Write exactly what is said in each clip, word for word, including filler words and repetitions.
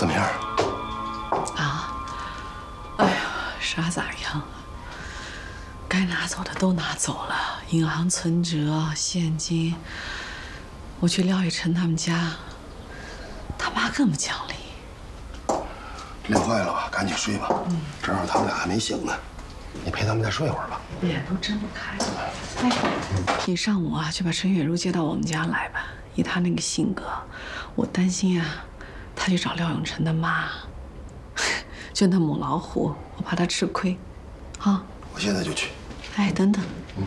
怎么样？ 啊，哎呀，啥咋样？该拿走的都拿走了，银行存折、现金。我去廖雨辰他们家，他妈更不讲理。 累坏了吧？赶紧睡吧。嗯，正好他们俩还没醒呢，你陪他们再睡会儿吧。 眼都睁不开了。哎，你上午啊就把陈雪茹接到我们家来吧。以她那个性格，我担心啊，她去找廖永成的妈，就那母老虎，我怕她吃亏，啊。 我现在就去。 哎，等等。嗯。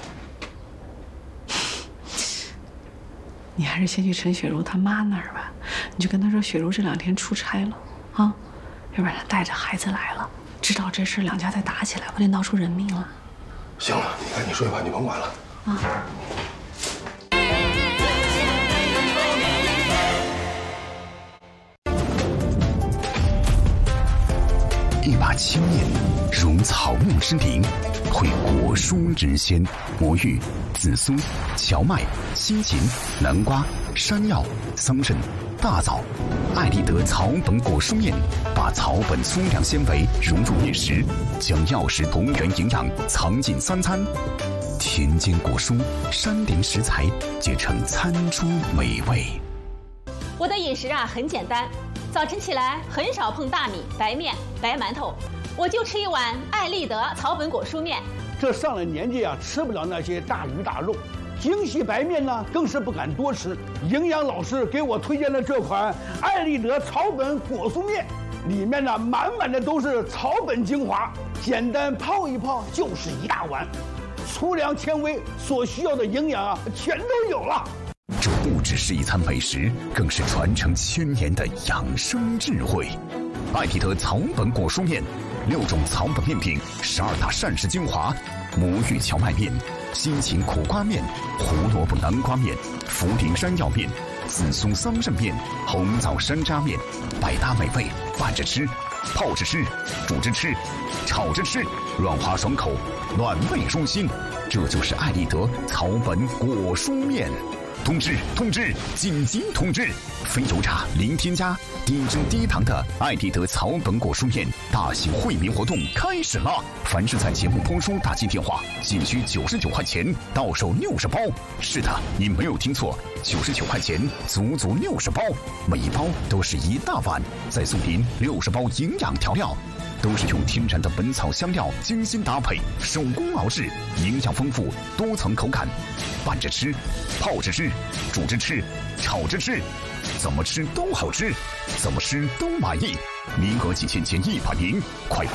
你还是先去陈雪茹她妈那儿吧，你就跟她说雪茹这两天出差了，啊，要不然她带着孩子来了，知道这事两家再打起来，不得闹出人命了。 行了，你赶紧睡吧，你甭管了。啊。 一把青面如草木之灵，绘国书之仙。魔芋、紫苏、荞麦、西芹、南瓜、山药、桑葚、大枣、艾丽德草本果蔬面，把草本粗粮纤维融入面食，将药食同源营养藏进三餐。田间果蔬、山林食材结成餐桌美味。 我的饮食啊很简单，早晨起来很少碰大米、白面、白馒头，我就吃一碗艾丽德草本果蔬面。 这上了年纪啊，吃不了那些大鱼大肉，精细白面呢更是不敢多吃。营养老师给我推荐了这款艾丽德草本果蔬面，里面呢满满的都是草本精华，简单泡一泡就是一大碗，粗粮纤维所需要的营养啊全都有了。 这不只是一餐美食，更是传承千年的养生智慧。艾丽德草本果蔬面，六种草本面品，十二大膳食精华：魔芋荞麦面、西芹苦瓜面、胡萝卜南瓜面、茯苓山药面、紫苏桑葚面、红枣山楂面，百搭美味，拌着吃、泡着吃、煮着吃、炒着吃，软滑爽口，暖胃舒心。这就是艾丽德草本果蔬面。通知通知紧急通知！非油炸零添加低脂低糖的艾丽德草本果蔬面大型惠民活动开始了！凡是在节目播出打进电话，仅需九十九块钱，到手六十包。是的，你没有听错，九十九块钱，足足六十包，每一包都是一大碗，再送您六十包营养调料。都是用天然的本草香料精心搭配，手工熬制，营养丰富，多层口感。拌着吃，泡着吃，煮着吃，炒着吃，怎么吃都好吃，怎么吃都满意。名额仅限前一百名，快！